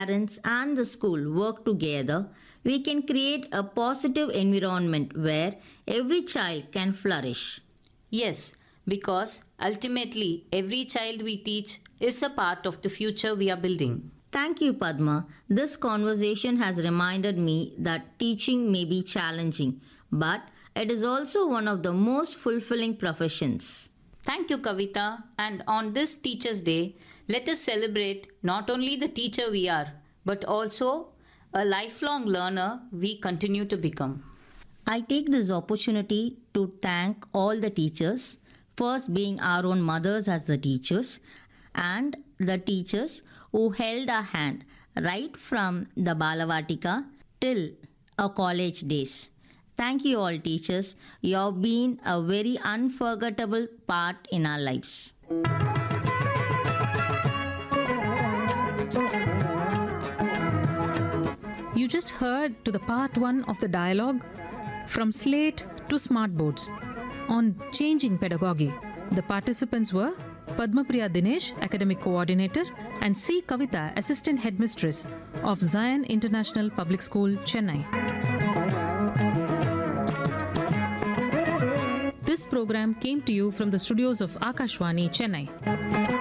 parents and the school work together, we can create a positive environment where every child can flourish. Yes, because ultimately every child we teach is a part of the future we are building. Thank you, Padma. This conversation has reminded me that teaching may be challenging, but it is also one of the most fulfilling professions. Thank you, Kavita. And on this Teacher's Day, let us celebrate not only the teacher we are, but also a lifelong learner we continue to become. I take this opportunity to thank all the teachers, first being our own mothers as the teachers, and the teachers who held our hand right from the Balavatika till our college days. Thank you all teachers. You have been a very unforgettable part in our lives. You just heard to the part 1 of the dialogue From Slate to Smart Boards on changing pedagogy. The participants were Padmapriya Dinesh, Academic Coordinator, and C. Kavita, Assistant Headmistress of Zion International Public School, Chennai. This program came to you from the studios of Akashvani, Chennai.